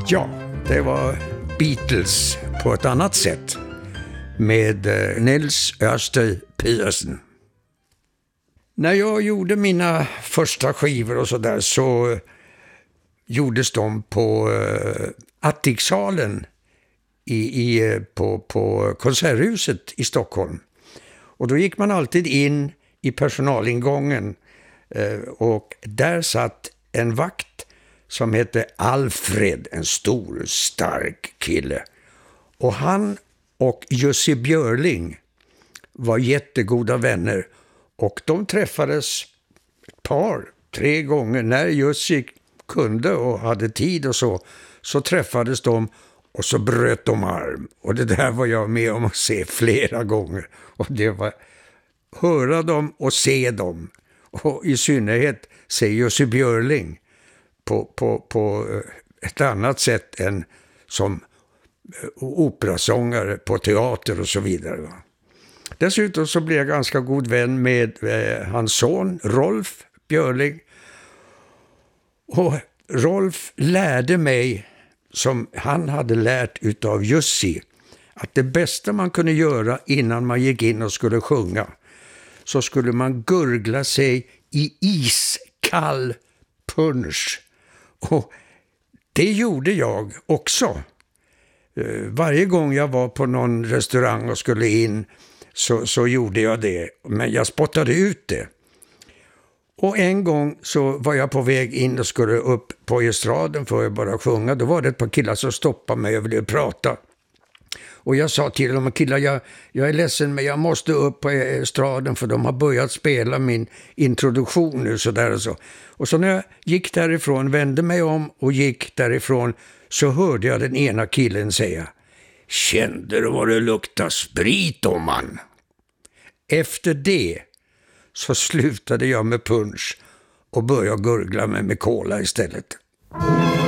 Ja, det var Beatles på ett annat sätt med Nils Ørsted Pedersen. När jag gjorde mina första skivor och sådär så gjordes de på Attiksalen på Konserthuset i Stockholm. Och då gick man alltid in i personalingången och där satt en vakt som hette Alfred, en stor, stark kille. Och han och Jussi Björling var jättegoda vänner och de träffades ett par, 3 gånger när Jussi kunde och hade tid och så träffades de och så bröt de arm. Och det där var jag med om att se flera gånger. Och det var höra dem och se dem. Och i synnerhet se Jussi Björling på ett annat sätt än som operasångare på teater och så vidare. Dessutom så blev jag ganska god vän med hans son Rolf Björling. Och Rolf lärde mig, som han hade lärt utav Jussi, att det bästa man kunde göra innan man gick in och skulle sjunga, så skulle man gurgla sig i iskall punsch. Och det gjorde jag också. Varje gång jag var på någon restaurang och skulle in så gjorde jag det. Men jag spottade ut det. Och en gång så var jag på väg in och skulle upp på estraden för att bara sjunga. Då var det ett par killar som stoppade mig och ville prata. Och jag sa till dem, killar, jag är ledsen men jag måste upp på estraden för de har börjat spela min introduktion nu sådär och så. Och så när jag gick därifrån, vände mig om och gick därifrån, så hörde jag den ena killen säga: "Kände du vad det luktar sprit om man?" Efter det så slutade jag med punch och började gurgla med cola istället.